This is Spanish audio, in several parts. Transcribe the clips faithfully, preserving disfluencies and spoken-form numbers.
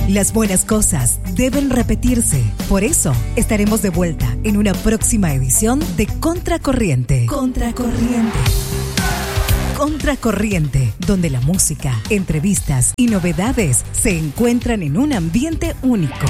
Las buenas cosas deben repetirse. Por eso estaremos de vuelta en una próxima edición de Contracorriente. Contracorriente. Contracorriente, donde la música, entrevistas y novedades se encuentran en un ambiente único.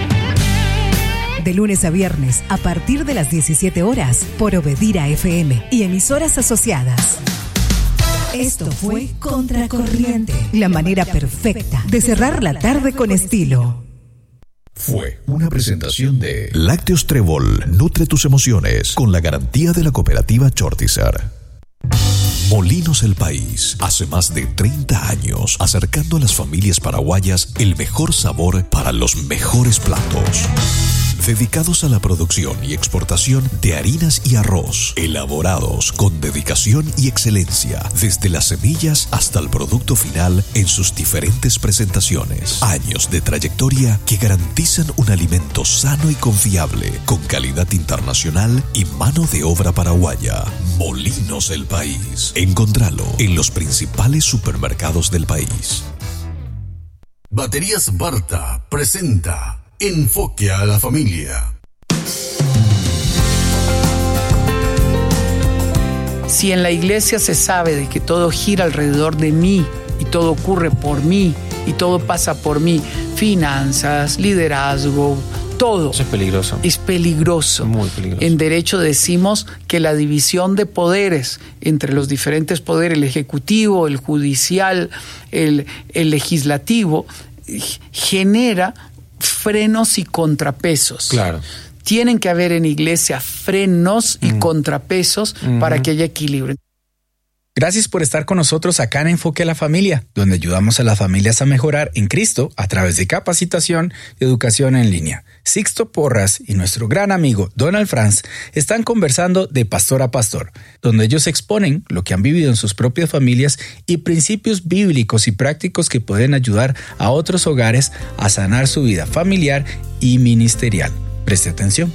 De lunes a viernes, a partir de las diecisiete horas, por Obedira F M y emisoras asociadas. Esto fue Contracorriente, la manera perfecta de cerrar la tarde con estilo. Fue una presentación de Lácteos Trébol, nutre tus emociones con la garantía de la cooperativa Chortizar. Molinos El País, hace más de treinta años, acercando a las familias paraguayas el mejor sabor para los mejores platos. Dedicados a la producción y exportación de harinas y arroz, elaborados con dedicación y excelencia, desde las semillas hasta el producto final en sus diferentes presentaciones. Años de trayectoria que garantizan un alimento sano y confiable, con calidad internacional y mano de obra paraguaya. Molinos El País. Encontralo en los principales supermercados del país. Baterías Barta presenta Enfoque a la Familia. Si en la iglesia se sabe de que todo gira alrededor de mí y todo ocurre por mí y todo pasa por mí, finanzas, liderazgo, todo. Eso es peligroso. Es peligroso. Muy peligroso. En derecho decimos que la división de poderes entre los diferentes poderes, el ejecutivo, el judicial, el, el legislativo, genera frenos y contrapesos. Claro. Tienen que haber en iglesia frenos y mm. contrapesos mm-hmm. para que haya equilibrio. Gracias por estar con nosotros acá en Enfoque a la Familia, donde ayudamos a las familias a mejorar en Cristo a través de capacitación y educación en línea. Sixto Porras y nuestro gran amigo Donald Franz están conversando de pastor a pastor, donde ellos exponen lo que han vivido en sus propias familias y principios bíblicos y prácticos que pueden ayudar a otros hogares a sanar su vida familiar y ministerial. Preste atención.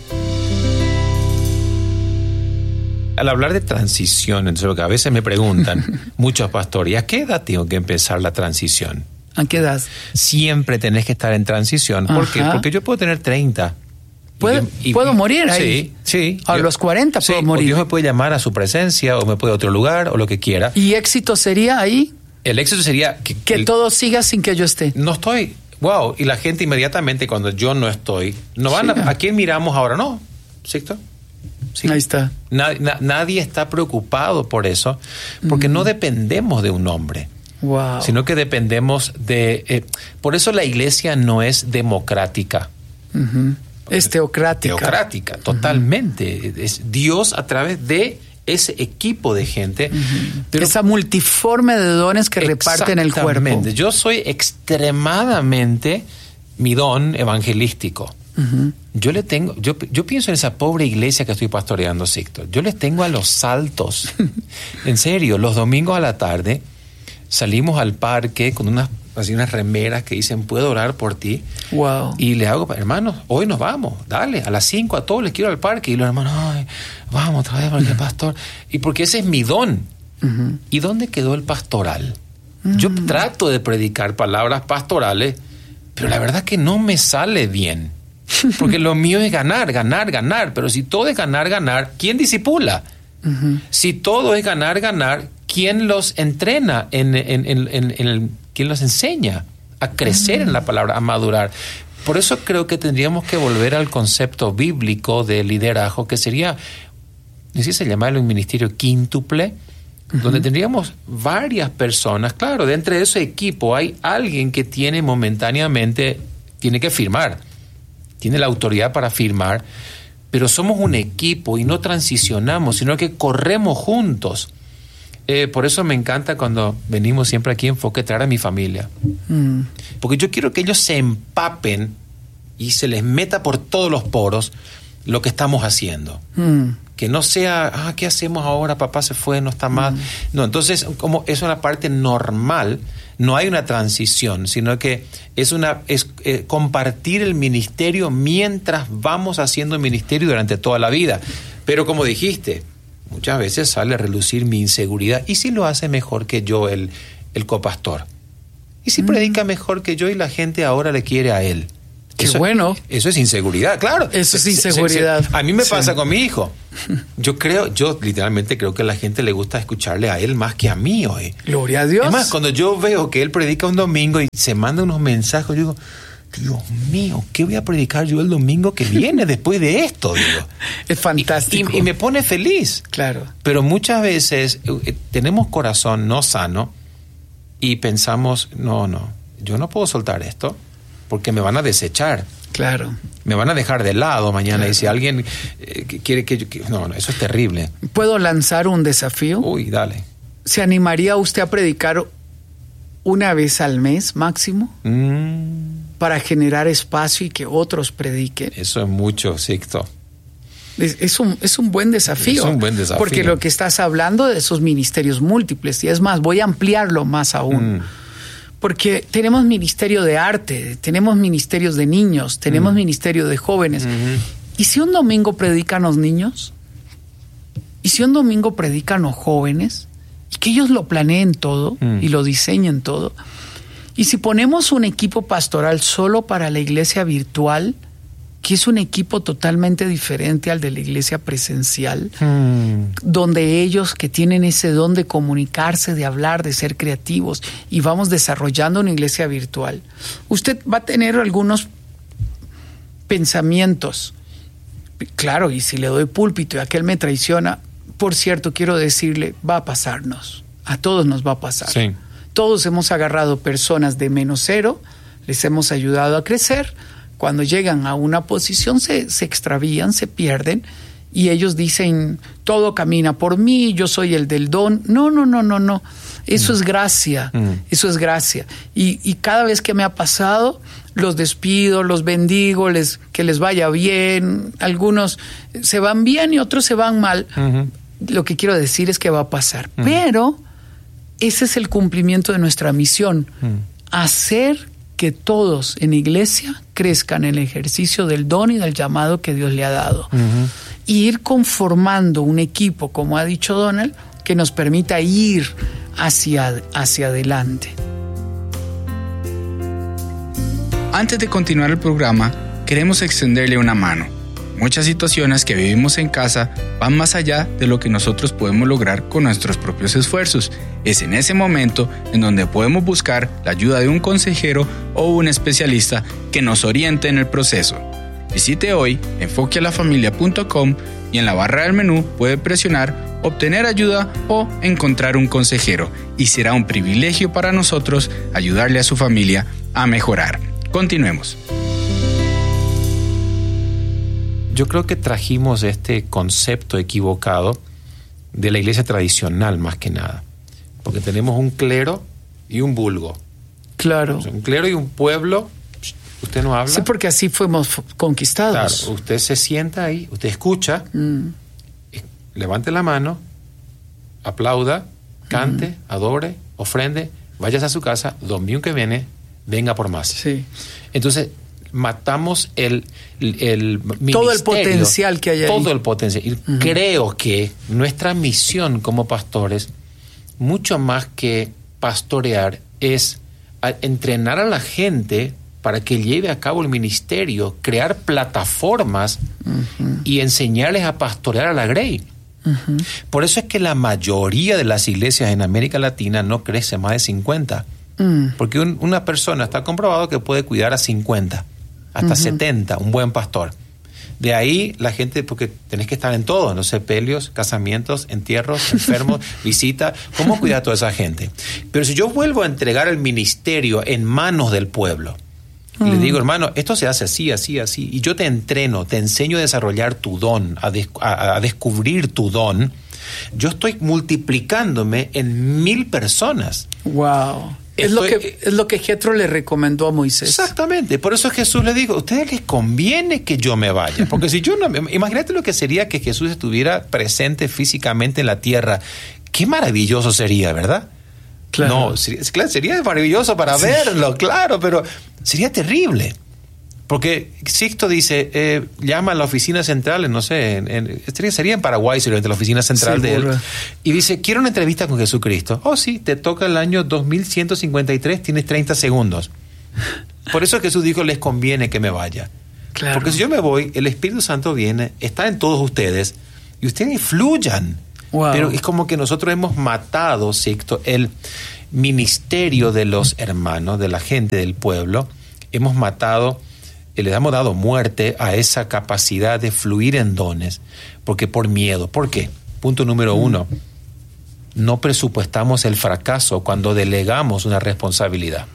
Al hablar de transición, entonces lo que a veces me preguntan muchos pastores, ¿y a qué edad tengo que empezar la transición? ¿A qué edad? Siempre tenés que estar en transición. ¿Por qué? Porque yo puedo tener treinta. ¿Puedo, y, y, ¿puedo morir ahí? Sí, sí. A yo, los cuarenta puedo sí, morir. Dios me puede llamar a su presencia o me puede a otro lugar o lo que quiera. ¿Y éxito sería ahí? El éxito sería que... Que el, todo siga sin que yo esté. No estoy. Wow. Y la gente inmediatamente cuando yo no estoy, no van sí. a, ¿a quién miramos ahora? No, ¿cierto? Sí. Ahí está. Nad, na, nadie está preocupado por eso, porque mm. no dependemos de un hombre, wow. sino que dependemos de... Eh, por eso la iglesia no es democrática. Uh-huh. Es teocrática. Teocrática, totalmente. Uh-huh. Es Dios a través de ese equipo de gente. Uh-huh. Pero, esa multiforme de dones que reparten el cuerpo. Yo soy extremadamente mi don evangelístico. Uh-huh. Yo le tengo, yo, yo pienso en esa pobre iglesia que estoy pastoreando, Sixto. Yo les tengo a los saltos. En serio, los domingos a la tarde salimos al parque con unas, así unas remeras que dicen puedo orar por ti. Wow. Y le hago, hermanos, hoy nos vamos, dale, a las cinco a todos les quiero al parque. Y los hermanos, ay, vamos otra vez porque el pastor. Y porque ese es mi don. Uh-huh. ¿Y dónde quedó el pastoral? Uh-huh. Yo trato de predicar palabras pastorales, pero la verdad que no me sale bien. Porque lo mío es ganar, ganar, ganar. Pero si todo es ganar, ganar, ¿quién discipula? Uh-huh. Si todo es ganar, ganar, ¿quién los entrena? En, en, en, en, en el, ¿quién los enseña a crecer uh-huh. en la palabra, a madurar? Por eso creo que tendríamos que volver al concepto bíblico de liderazgo, que sería, no sé si se llama un ministerio quíntuple, uh-huh. donde tendríamos varias personas. Claro, dentro de ese equipo hay alguien que tiene momentáneamente, tiene que firmar. Tiene la autoridad para firmar, pero somos un equipo y no transicionamos, sino que corremos juntos. Eh, por eso me encanta cuando venimos siempre aquí a Enfoque traer a mi familia. Mm. Porque yo quiero que ellos se empapen y se les meta por todos los poros lo que estamos haciendo. Mm. Que no sea, ah, ¿qué hacemos ahora? Papá se fue, no está más. Mm. No, entonces, como es una parte normal, no hay una transición, sino que es una es eh, compartir el ministerio mientras vamos haciendo ministerio durante toda la vida. Pero como dijiste, muchas veces sale a relucir mi inseguridad. ¿Y si lo hace mejor que yo el, el copastor? ¿Y si mm. predica mejor que yo y la gente ahora le quiere a él? Qué eso, bueno. Eso es inseguridad, claro. Eso es inseguridad. Se, se, a mí me sí. pasa con mi hijo. Yo creo, yo literalmente creo que a la gente le gusta escucharle a él más que a mí hoy. Gloria a Dios. Es más, cuando yo veo que él predica un domingo y se manda unos mensajes, yo digo, Dios mío, ¿qué voy a predicar yo el domingo que viene después de esto? Digo. Es fantástico. Y, y, y me pone feliz. Claro. Pero muchas veces eh, tenemos corazón no sano y pensamos, no, no, yo no puedo soltar esto porque me van a desechar. Claro. Me van a dejar de lado mañana. Claro. Y si alguien eh, quiere que yo... Que, no, no, eso es terrible. ¿Puedo lanzar un desafío? Uy, dale. ¿Se animaría usted a predicar una vez al mes máximo? Mm. Para generar espacio y que otros prediquen. Eso es mucho, Sixto. Es, es, un, es un buen desafío. Es un buen desafío. Porque lo que estás hablando de esos ministerios múltiples, y es más, voy a ampliarlo más aún. Mm. Porque tenemos ministerio de arte, tenemos ministerios de niños, tenemos mm. ministerio de jóvenes. Mm-hmm. ¿Y si un domingo predican los niños? ¿Y si un domingo predican los jóvenes? Y que ellos lo planeen todo mm. y lo diseñen todo. Y si ponemos un equipo pastoral solo para la iglesia virtual, que es un equipo totalmente diferente al de la iglesia presencial, mm. donde ellos que tienen ese don de comunicarse, de hablar, de ser creativos, y vamos desarrollando una iglesia virtual, usted va a tener algunos pensamientos. Claro, y si le doy púlpito y aquel me traiciona, por cierto, quiero decirle, va a pasarnos. A todos nos va a pasar. Sí. Todos hemos agarrado personas de menos cero, les hemos ayudado a crecer. Cuando llegan a una posición se, se extravían, se pierden, y ellos dicen, todo camina por mí, yo soy el del don. No, no, no, no, no. Eso mm. es gracia, mm. eso es gracia. Y, y cada vez que me ha pasado, los despido, los bendigo, les, que les vaya bien. Algunos se van bien y otros se van mal. Mm-hmm. Lo que quiero decir es que va a pasar. Mm. Pero ese es el cumplimiento de nuestra misión, mm. hacer que todos en iglesia crezcan en el ejercicio del don y del llamado que Dios le ha dado. Uh-huh. Y ir conformando un equipo, como ha dicho Donald, que nos permita ir hacia, hacia adelante. Antes de continuar el programa, queremos extenderle una mano. Muchas situaciones que vivimos en casa van más allá de lo que nosotros podemos lograr con nuestros propios esfuerzos. Es en ese momento en donde podemos buscar la ayuda de un consejero o un especialista que nos oriente en el proceso. Visite hoy enfoque a la familia punto com y en la barra del menú puede presionar obtener ayuda o encontrar un consejero, y será un privilegio para nosotros ayudarle a su familia a mejorar. Continuemos. Yo creo que trajimos este concepto equivocado de la iglesia tradicional más que nada. Porque tenemos un clero y un vulgo. Claro. O sea, un clero y un pueblo, usted no habla. Sí, porque así fuimos conquistados. Claro, usted se sienta ahí, usted escucha, mm. levante la mano, aplauda, cante, mm. adore, ofrende, váyase a su casa, domingo que viene, venga por más. Sí. Entonces, matamos el, el, el todo el potencial que hay ahí. Todo el potencial. Y uh-huh. creo que nuestra misión como pastores, mucho más que pastorear, es entrenar a la gente para que lleve a cabo el ministerio, crear plataformas uh-huh. y enseñarles a pastorear a la grey. Uh-huh. Por eso es que la mayoría de las iglesias en América Latina no crece más de cincuenta. Uh-huh. Porque un, una persona está comprobado que puede cuidar a cincuenta. Hasta uh-huh. setenta, un buen pastor. De ahí la gente, porque tenés que estar en todo, no sé, pelios, casamientos, entierros, enfermos, visita. ¿Cómo cuidar a toda esa gente? Pero si yo vuelvo a entregar el ministerio en manos del pueblo, uh-huh. y le digo, hermano, esto se hace así, así, así, y yo te entreno, te enseño a desarrollar tu don, a, des- a, a descubrir tu don, yo estoy multiplicándome en mil personas. ¡Wow! Es lo, que, es lo que Jetro le recomendó a Moisés. Exactamente. Por eso Jesús le dijo, a ustedes les conviene que yo me vaya. Porque si yo no... Imagínate lo que sería que Jesús estuviera presente físicamente en la tierra. Qué maravilloso sería, ¿verdad? Claro. No, sería, claro, sería maravilloso para sí. verlo, claro, pero sería terrible. Porque Sixto dice, eh, llama a la oficina central, no sé, en, en, sería en Paraguay, seguramente la oficina central Seguro. de él, y dice, quiero una entrevista con Jesucristo. Oh, sí, te toca el año dos mil ciento cincuenta y tres, tienes treinta segundos. Por eso Jesús dijo, les conviene que me vaya. Claro. Porque si yo me voy, el Espíritu Santo viene, está en todos ustedes, y ustedes fluyan. Wow. Pero es como que nosotros hemos matado, Sixto, el ministerio de los hermanos, de la gente del pueblo. Hemos matado, le hemos dado muerte a esa capacidad de fluir en dones, porque por miedo. ¿Por qué? Punto número mm. uno, no presupuestamos el fracaso cuando delegamos una responsabilidad.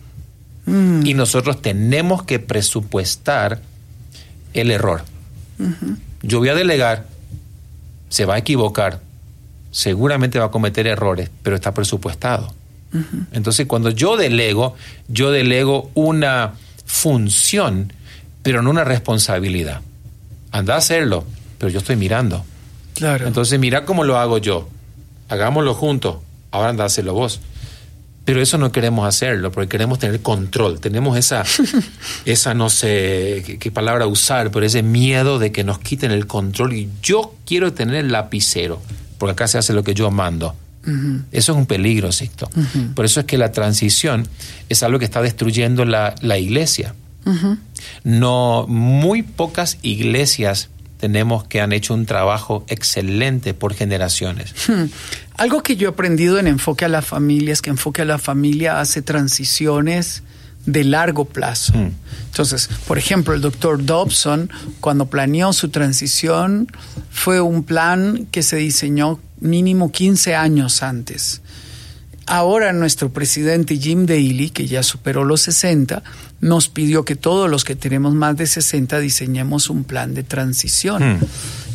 Mm. Y nosotros tenemos que presupuestar el error. Mm-hmm. Yo voy a delegar, se va a equivocar, seguramente va a cometer errores, pero está presupuestado. Uh-huh. Entonces, cuando yo delego, yo delego una función, pero no una responsabilidad. Anda a hacerlo, pero yo estoy mirando. Claro. Entonces, mira cómo lo hago yo. Hagámoslo juntos. Ahora anda a hacerlo vos. Pero eso no queremos hacerlo, porque queremos tener control. Tenemos esa, esa no sé qué, qué palabra usar, pero ese miedo de que nos quiten el control. Y yo quiero tener el lapicero, porque acá se hace lo que yo mando. Uh-huh. Eso es un peligro, Sixto. Uh-huh. Por eso es que la transición es algo que está destruyendo la, la iglesia. Uh-huh. No, muy pocas iglesias tenemos que han hecho un trabajo excelente por generaciones. Hmm. Algo que yo he aprendido en Enfoque a la Familia es que Enfoque a la Familia hace transiciones de largo plazo. Hmm. Entonces, por ejemplo, el doctor Dobson, cuando planeó su transición, fue un plan que se diseñó mínimo quince años antes. Ahora nuestro presidente Jim Daly, que ya superó los sesenta, nos pidió que todos los que tenemos más de sesenta diseñemos un plan de transición mm.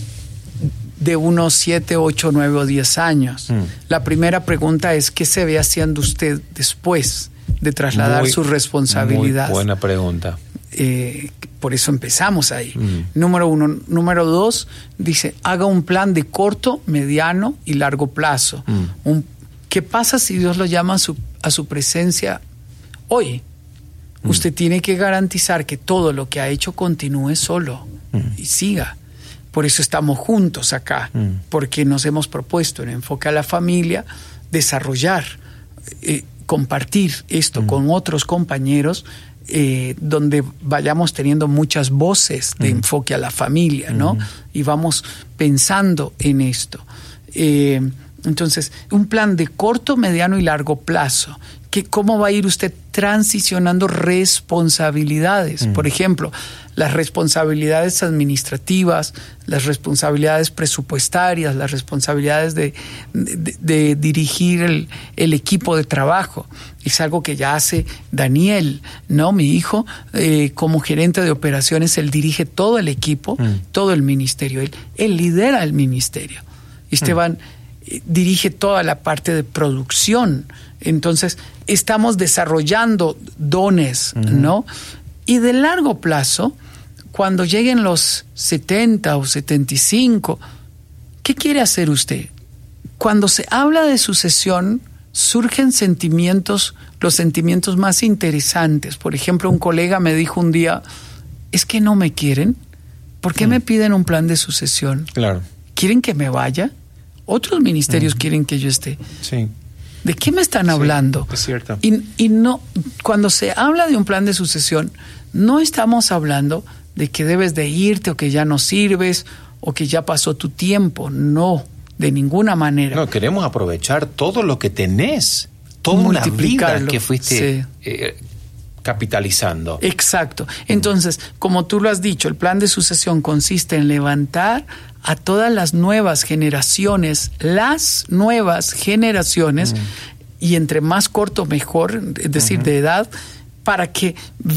de unos siete, ocho, nueve o diez años. Mm. La primera pregunta es, ¿qué se ve haciendo usted después de trasladar muy, su responsabilidad? Muy buena pregunta. Eh, por eso empezamos ahí. Mm. Número uno. Número dos, dice, haga un plan de corto, mediano y largo plazo. Mm. Un ¿Qué pasa si Dios lo llama a su, a su presencia hoy? Mm. Usted tiene que garantizar que todo lo que ha hecho continúe solo mm. y siga. Por eso estamos juntos acá, mm. porque nos hemos propuesto en Enfoque a la Familia desarrollar, eh, compartir esto mm. con otros compañeros, eh, donde vayamos teniendo muchas voces de mm. Enfoque a la Familia, ¿no? Mm. Y vamos pensando en esto. Eh, Entonces, un plan de corto, mediano y largo plazo. Que ¿Cómo va a ir usted transicionando responsabilidades? Mm. Por ejemplo, las responsabilidades administrativas, las responsabilidades presupuestarias, las responsabilidades de, de, de dirigir el, el equipo de trabajo. Es algo que ya hace Daniel, ¿no? Mi hijo, eh, como gerente de operaciones, él dirige todo el equipo, mm. todo el ministerio. Él, él lidera el ministerio. Esteban... Mm. dirige toda la parte de producción. Entonces, estamos desarrollando dones, uh-huh. ¿no? Y de largo plazo, cuando lleguen los setenta o setenta y cinco, ¿qué quiere hacer usted? Cuando se habla de sucesión, surgen sentimientos, los sentimientos más interesantes. Por ejemplo, un colega me dijo un día, ¿es que no me quieren? ¿Por qué uh-huh. me piden un plan de sucesión? Claro. ¿Quieren que me vaya? Otros ministerios uh-huh. quieren que yo esté. Sí. ¿De qué me están hablando? Sí, es cierto. Y, y no, cuando se habla de un plan de sucesión, no estamos hablando de que debes de irte o que ya no sirves o que ya pasó tu tiempo. No, de ninguna manera. No, queremos aprovechar todo lo que tenés, toda una vida que fuiste sí. eh, capitalizando. Exacto. Entonces, como tú lo has dicho, el plan de sucesión consiste en levantar a todas las nuevas generaciones, las nuevas generaciones, mm. y entre más corto mejor, es decir, uh-huh. de edad, para que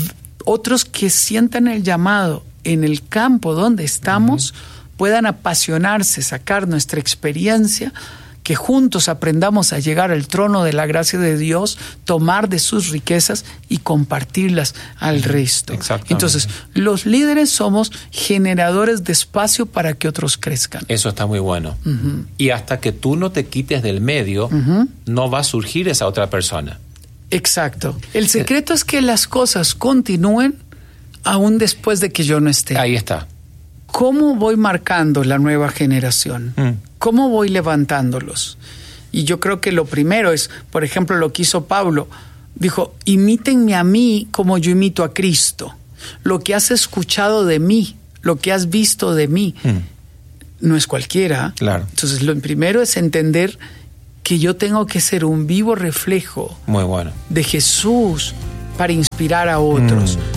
otros que sientan el llamado en el campo donde estamos uh-huh. puedan apasionarse, sacar nuestra experiencia, que juntos aprendamos a llegar al trono de la gracia de Dios, tomar de sus riquezas y compartirlas al resto. Entonces, los líderes somos generadores de espacio para que otros crezcan. Eso está muy bueno. Uh-huh. Y hasta que tú no te quites del medio, uh-huh. no va a surgir esa otra persona. Exacto. El secreto es que las cosas continúen aún después de que yo no esté. Ahí está. ¿Cómo voy marcando la nueva generación? Mm. ¿Cómo voy levantándolos? Y yo creo que lo primero es, por ejemplo, lo que hizo Pablo. Dijo, imítenme a mí como yo imito a Cristo. Lo que has escuchado de mí, lo que has visto de mí, mm. no es cualquiera. Claro. Entonces, lo primero es entender que yo tengo que ser un vivo reflejo Muy bueno. de Jesús para inspirar a otros. Mm.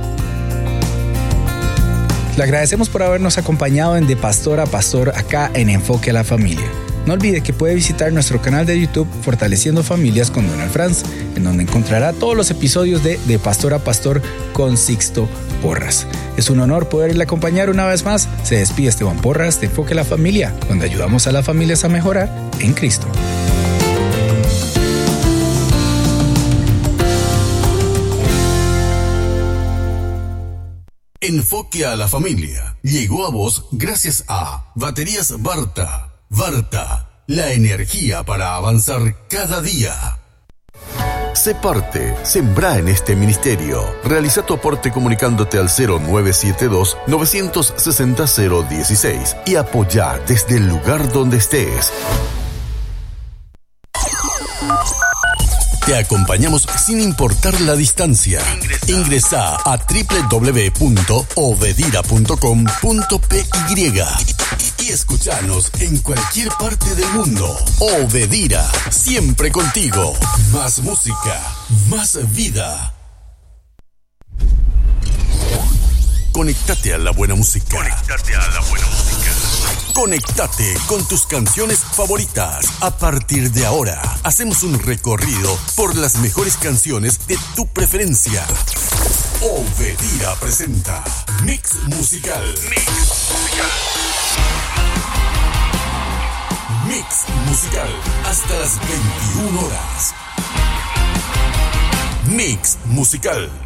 Le agradecemos por habernos acompañado en De Pastor a Pastor acá en Enfoque a la Familia. No olvide que puede visitar nuestro canal de YouTube Fortaleciendo Familias con Donald Franz, en donde encontrará todos los episodios de De Pastor a Pastor con Sixto Porras. Es un honor poderle acompañar una vez más. Se despide Esteban Porras de Enfoque a la Familia, donde ayudamos a las familias a mejorar en Cristo. Enfoque a la Familia llegó a vos gracias a Baterías Varta. Varta, la energía para avanzar cada día. Sé parte, sembrá en este ministerio. Realiza tu aporte comunicándote al cero nueve siete dos, nueve seis cero, cero uno seis y apoyá desde el lugar donde estés. Te acompañamos sin importar la distancia. Ingresa a doble u doble u doble u punto obedira punto com punto p y y escuchanos en cualquier parte del mundo. Obedira, siempre contigo. Más música, más vida. Conectate a la buena música. Conectate a la buena música. Conectate con tus canciones favoritas. A partir de ahora, hacemos un recorrido por las mejores canciones de tu preferencia. Obedira presenta Mix Musical. Mix Musical. Mix Musical. Hasta las veintiuna horas. Mix Musical.